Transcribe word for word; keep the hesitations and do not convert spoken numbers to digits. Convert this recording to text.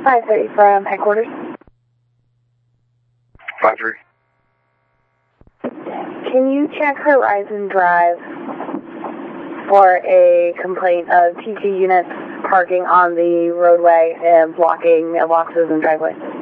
five thirty from headquarters. five three. Can you check Horizon Drive for a complaint of T T units parking on the roadway and blocking mailboxes and driveways?